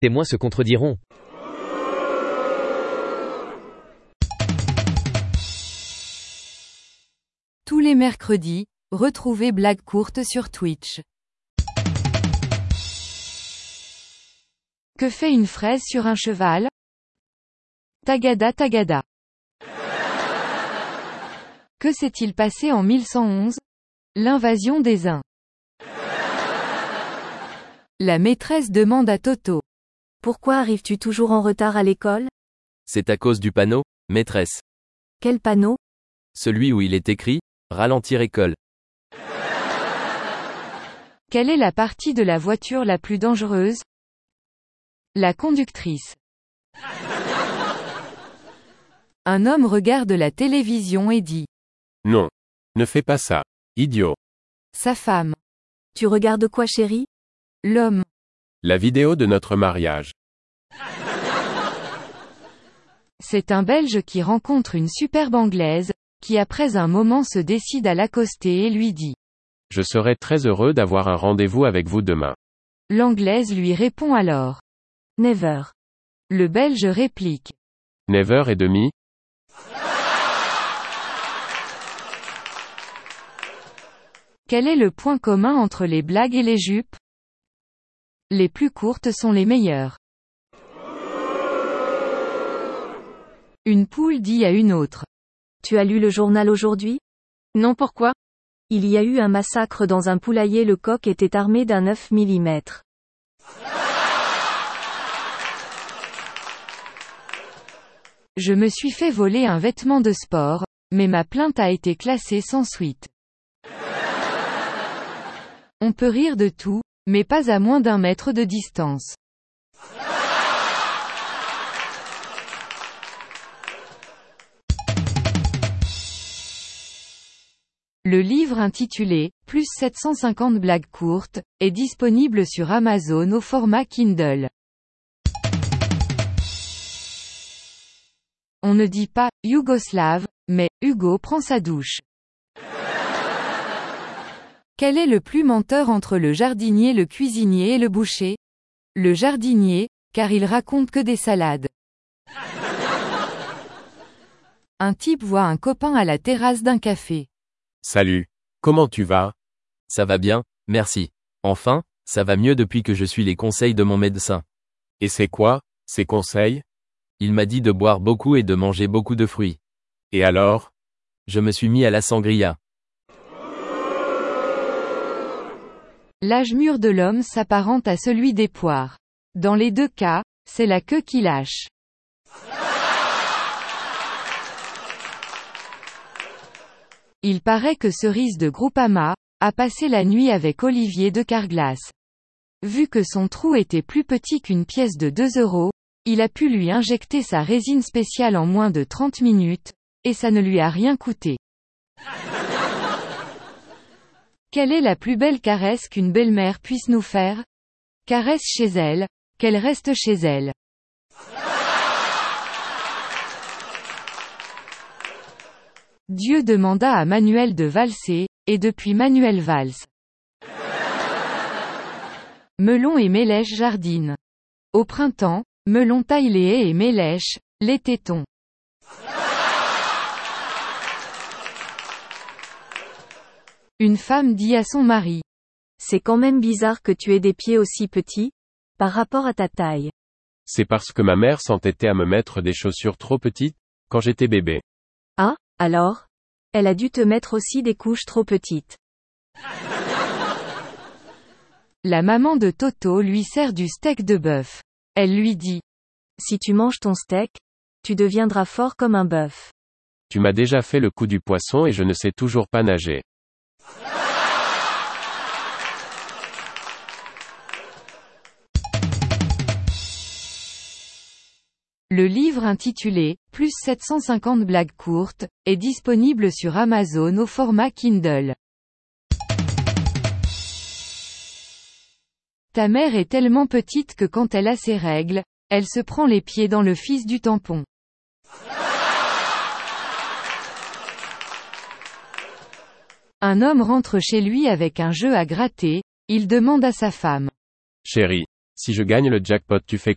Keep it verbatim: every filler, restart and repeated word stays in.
témoins se contrediront. Tous les mercredis, retrouvez Blague courte sur Twitch. Que fait une fraise sur un cheval? Tagada tagada. Que s'est-il passé en mille cent onze? L'invasion des Huns. La maîtresse demande à Toto. Pourquoi arrives-tu toujours en retard à l'école? C'est à cause du panneau, maîtresse. Quel panneau? Celui où il est écrit « Ralentir école ». Quelle est la partie de la voiture la plus dangereuse? La conductrice. Un homme regarde la télévision et dit. Non. Ne fais pas ça. Idiot. Sa femme. Tu regardes quoi, chérie? L'homme. La vidéo de notre mariage. C'est un Belge qui rencontre une superbe Anglaise, qui après un moment se décide à l'accoster et lui dit. Je serai très heureux d'avoir un rendez-vous avec vous demain. L'Anglaise lui répond alors. Never. Le Belge réplique. Never et demi. Quel est le point commun entre les blagues et les jupes? Les plus courtes sont les meilleures. Une poule dit à une autre. Tu as lu le journal aujourd'hui? Non, pourquoi? Il y a eu un massacre dans un poulailler, le coq était armé d'un neuf millimètres. Je me suis fait voler un vêtement de sport, mais ma plainte a été classée sans suite. On peut rire de tout, mais pas à moins d'un mètre de distance. Le livre intitulé « Plus sept cent cinquante blagues courtes » est disponible sur Amazon au format Kindle. On ne dit pas « Yougoslave », mais « Hugo prend sa douche ». Quel est le plus menteur entre le jardinier, le cuisinier et le boucher? Le jardinier, car il raconte que des salades. Un type voit un copain à la terrasse d'un café. Salut. Comment tu vas? Ça va bien, merci. Enfin, ça va mieux depuis que je suis les conseils de mon médecin. Et c'est quoi, ces conseils? Il m'a dit de boire beaucoup et de manger beaucoup de fruits. Et alors? Je me suis mis à la sangria. L'âge mûr de l'homme s'apparente à celui des poires. Dans les deux cas, c'est la queue qui lâche. Il paraît que Cerise de Groupama a passé la nuit avec Olivier de Carglass. Vu que son trou était plus petit qu'une pièce de deux euros, il a pu lui injecter sa résine spéciale en moins de trente minutes, et ça ne lui a rien coûté. Quelle est la plus belle caresse qu'une belle-mère puisse nous faire? Caresse chez elle, qu'elle reste chez elle. Dieu demanda à Manuel de valser, et depuis Manuel valse. Melon et Mélèche jardinent. Au printemps, Melon taille les haies et Mélèche, les tétons. Une femme dit à son mari. C'est quand même bizarre que tu aies des pieds aussi petits, par rapport à ta taille. C'est parce que ma mère s'entêtait à me mettre des chaussures trop petites, quand j'étais bébé. Ah, alors? Elle a dû te mettre aussi des couches trop petites. La maman de Toto lui sert du steak de bœuf. Elle lui dit. Si tu manges ton steak, tu deviendras fort comme un bœuf. Tu m'as déjà fait le coup du poisson et je ne sais toujours pas nager. Le livre intitulé « Plus sept cent cinquante blagues courtes » est disponible sur Amazon au format Kindle. Ta mère est tellement petite que quand elle a ses règles, elle se prend les pieds dans le fils du tampon. Un homme rentre chez lui avec un jeu à gratter, il demande à sa femme. Chérie, si je gagne le jackpot, tu fais quoi?